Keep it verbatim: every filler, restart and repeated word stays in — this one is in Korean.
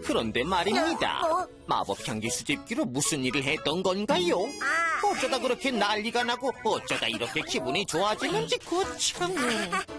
그런데 말입니다. 어? 마법 향기 수집기로 무슨 일을 했던 건가요? 아. 어쩌다 그렇게 난리가 나고 어쩌다 이렇게 기분이 좋아지는지 거참.